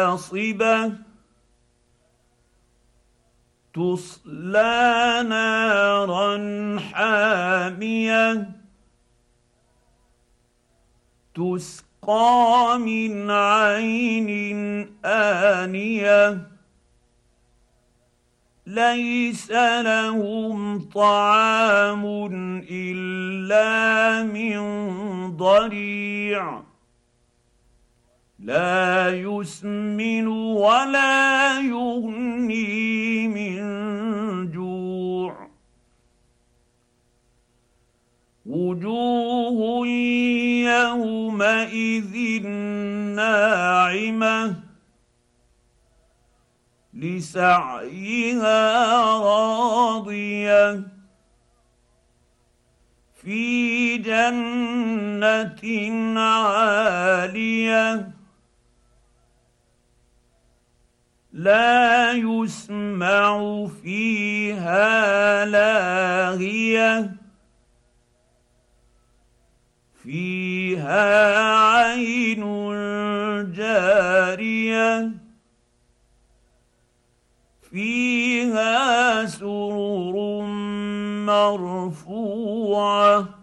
حاصبة تصلى نارا حامية تسقى من عين آنية ليس لهم طعام إلا من ضريع لا يسمن ولا يغني من جوع وجوه يومئذ ناعمة لسعيها راضية في جنة عالية لا يسمع فيها لاغية فيها عين جارية فيها سرر مرفوعة